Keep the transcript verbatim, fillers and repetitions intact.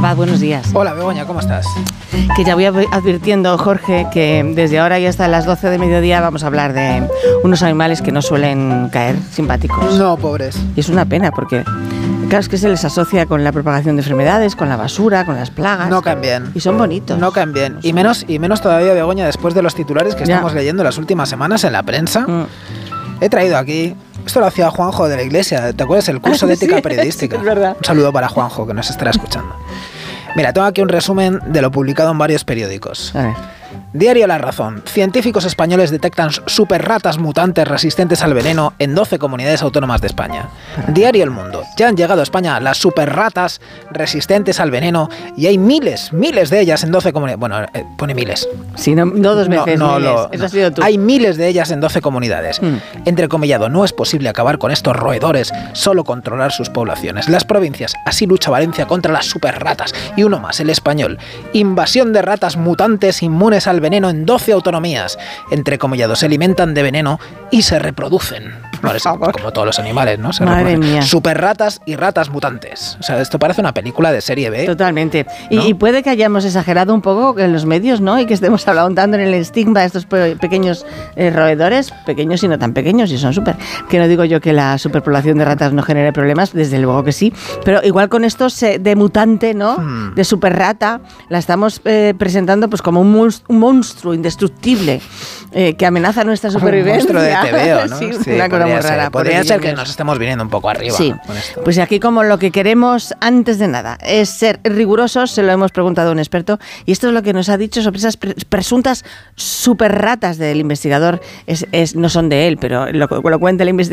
Abad, buenos días. Hola, Begoña, ¿cómo estás? Que ya voy advirtiendo, Jorge, que desde ahora y hasta las doce de mediodía vamos a hablar de unos animales que no suelen caer simpáticos. No, pobres. Y es una pena porque, claro, es que se les asocia con la propagación de enfermedades, con la basura, con las plagas. No caen bien. Y son bonitos. No caen bien. Y menos, y menos todavía, Begoña, después de los titulares que Ya. estamos leyendo las últimas semanas en la prensa. Mm. He traído aquí... Esto lo hacía Juanjo de la Iglesia, ¿te acuerdas? El curso de ética Sí, periodística. sí, es verdad. Un saludo para Juanjo, que nos estará escuchando. Mira, tengo aquí un resumen de lo publicado en varios periódicos. A ver. Diario La Razón. Científicos españoles detectan superratas mutantes resistentes al veneno en doce comunidades autónomas de España. Diario El Mundo. Ya han llegado a España las superratas resistentes al veneno y hay miles, miles de ellas en doce comunidades. Bueno, eh, pone miles. Sí, no, no dos veces. No, no, miles. lo- Eso no. has sido tú. Hay miles de ellas en doce comunidades. Mm. Entrecomillado, no es posible acabar con estos roedores, solo controlar sus poblaciones. Las provincias, así lucha Valencia contra las superratas. Y uno más, El Español. Invasión de ratas mutantes inmunes al veneno en doce autonomías. Entrecomillado, se alimentan de veneno y se reproducen. No, es como todos los animales, ¿no? Se Madre reproducen. mía. Superratas y ratas mutantes. O sea, esto parece una película de serie B. Totalmente. Y, ¿No? y puede que hayamos exagerado un poco en los medios, ¿no? Y que estemos hablando en el estigma de estos pe- pequeños eh, roedores, pequeños y no tan pequeños, y son súper. Que no digo yo que la superpoblación de ratas no genere problemas, desde luego que sí, pero igual con estos eh, de mutante, ¿no? Hmm. De superrata, la estamos eh, presentando pues como un, monst- un monstruo indestructible eh, que amenaza nuestra supervivencia. Un monstruo de T V O, ¿no? Sí, Sí, una cosa muy podría ser. rara. Podría pobres ser que niños. nos estemos viniendo un poco arriba Sí, con esto. pues aquí como lo que queremos antes de nada es ser rigurosos, se lo hemos preguntado a un experto y esto es lo que nos ha dicho sobre esas pre- presuntas superratas del investigador, es, es, no son de él, pero lo, lo cuenta el investigador.